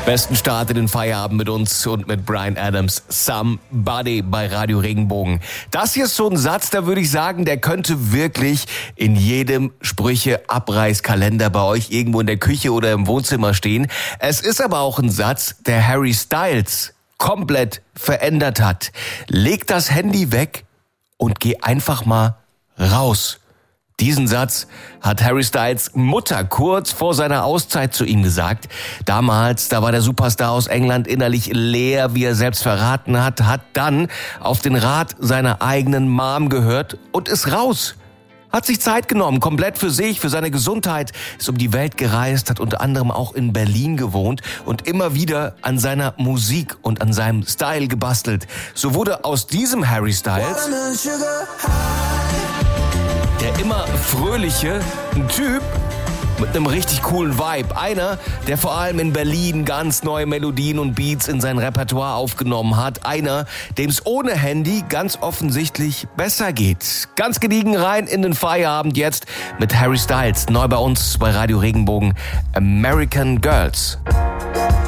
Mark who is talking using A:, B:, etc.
A: Besten Start in den Feierabend mit uns und mit Bryan Adams. Somebody bei Radio Regenbogen. Das hier ist so ein Satz, da würde ich sagen, der könnte wirklich in jedem Sprüche-Abreißkalender bei euch irgendwo in der Küche oder im Wohnzimmer stehen. Es ist aber auch ein Satz, der Harry Styles komplett verändert hat. Leg das Handy weg und geh einfach mal raus. Diesen Satz hat Harry Styles Mutter kurz vor seiner Auszeit zu ihm gesagt. Damals, da war der Superstar aus England innerlich leer, wie er selbst verraten hat dann auf den Rat seiner eigenen Mom gehört und ist raus. Hat sich Zeit genommen, komplett für sich, für seine Gesundheit, ist um die Welt gereist, hat unter anderem auch in Berlin gewohnt und immer wieder an seiner Musik und an seinem Style gebastelt. So wurde aus diesem Harry Styles der immer fröhliche, ein Typ mit einem richtig coolen Vibe. Einer, der vor allem in Berlin ganz neue Melodien und Beats in sein Repertoire aufgenommen hat. Einer, dem es ohne Handy ganz offensichtlich besser geht. Ganz gediegen rein in den Feierabend jetzt mit Harry Styles. Neu bei uns bei Radio Regenbogen, American Girls.